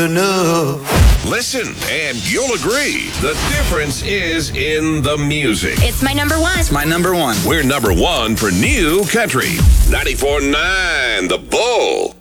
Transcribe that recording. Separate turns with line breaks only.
enough.
Listen, and you'll agree the difference is in the music.
It's my number one.
It's my number one.
We're number one for new country. 94.9 The Bull.